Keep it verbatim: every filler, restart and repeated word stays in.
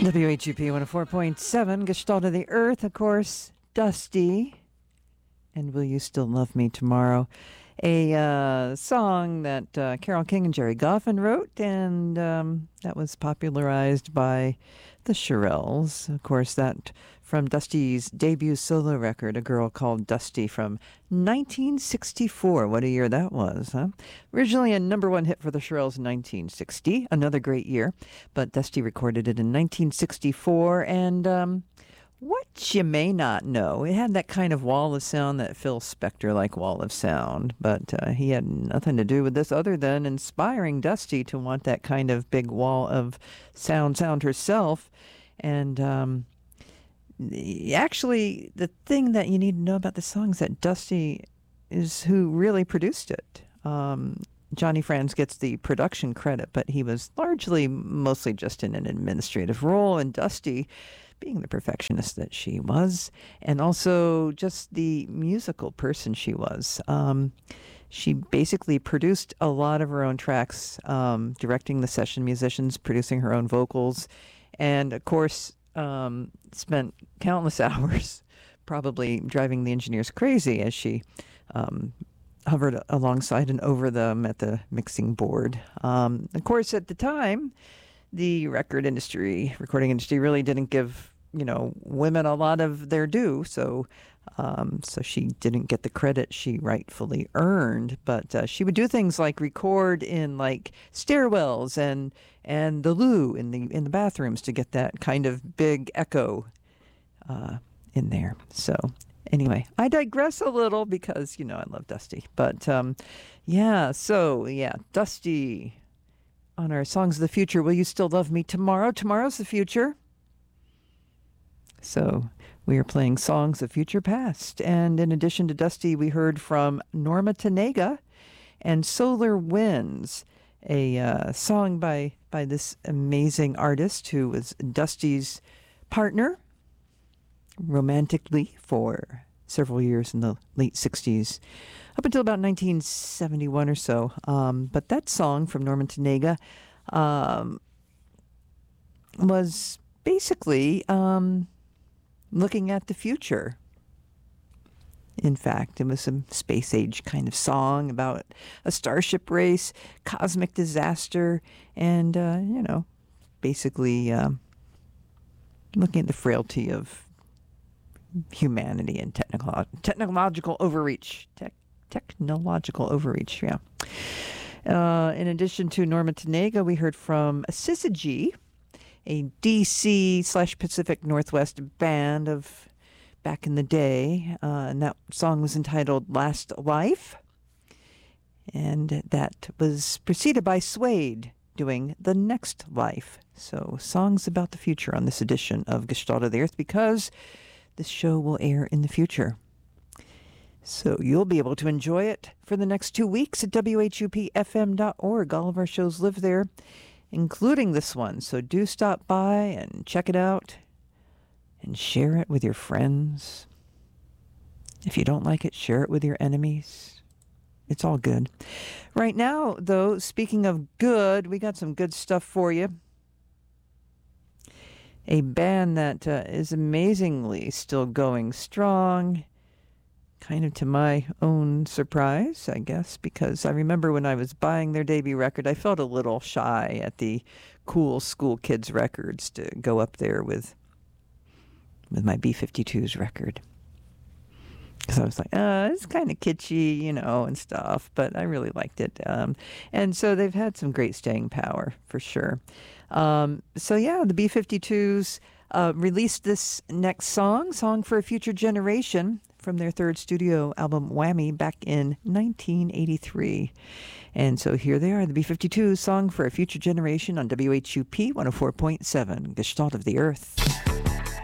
W H U P one oh four point seven, Gestalt of the Earth, of course, Dusty, and Will You Still Love Me Tomorrow? A uh, song that uh, Carole King and Jerry Goffin wrote, and um, that was popularized by the Shirelles. Of course, that from Dusty's debut solo record, A Girl Called Dusty, from nineteen sixty-four. What a year that was, huh? Originally a number one hit for the Shirelles in nineteen sixty, another great year, but Dusty recorded it in nineteen sixty-four, and um, what you may not know, it had that kind of wall of sound, that Phil Spector-like wall of sound, but uh, he had nothing to do with this other than inspiring Dusty to want that kind of big wall of sound sound herself. And um, actually, the thing that you need to know about the song is that Dusty is who really produced it. Um, Johnny Franz gets the production credit, but he was largely, mostly just in an administrative role, and Dusty, being the perfectionist that she was, and also just the musical person she was. Um, she basically produced a lot of her own tracks, um, directing the session musicians, producing her own vocals, and of course um, spent countless hours probably driving the engineers crazy as she um, hovered alongside and over them at the mixing board. Um, of course, at the time, the record industry, recording industry, really didn't give, you know, women a lot of their due. So, um, so she didn't get the credit she rightfully earned. But uh, she would do things like record in like stairwells and and the loo in the in the bathrooms to get that kind of big echo uh, in there. So. Anyway, I digress a little because, you know, I love Dusty. But, um, yeah, so, yeah, Dusty on our Songs of the Future. Will You Still Love Me Tomorrow? Tomorrow's the future. So we are playing Songs of Future Past. And in addition to Dusty, we heard from Norma Tanega and Solar Winds, a uh, song by, by this amazing artist who was Dusty's partner romantically for several years in the late sixties, up until about nineteen seventy-one or so. Um, but that song from Norman Tanega um, was basically um, looking at the future. In fact, it was a space age kind of song about a starship race, cosmic disaster, and, uh, you know, basically um, looking at the frailty of humanity and technical technological overreach. Tech, technological overreach, yeah. Uh, in addition to Norma Tanega, we heard from Syzygy, a D C slash Pacific Northwest band of back in the day. Uh, and that song was entitled Last Life. And that was preceded by Suede doing The Next Life. So songs about the future on this edition of Gestalt of the Earth, because this show will air in the future. So you'll be able to enjoy it for the next two weeks at W H U P F M dot org. All of our shows live there, including this one. So do stop by and check it out and share it with your friends. If you don't like it, share it with your enemies. It's all good. Right now, though, speaking of good, we got some good stuff for you. A band that uh, is amazingly still going strong, kind of to my own surprise, I guess, because I remember when I was buying their debut record, I felt a little shy at the cool school kids records to go up there with with my B fifty-twos record. Because I was like, uh, it's kind of kitschy, you know, and stuff, but I really liked it. Um, and so they've had some great staying power, for sure. Um, so, yeah, the B fifty-twos uh, released this next song, Song for a Future Generation, from their third studio album, Whammy, back in nineteen eighty-three. And so here they are, the B fifty-twos, Song for a Future Generation on W H U P one oh four point seven, Gestalt of the Earth.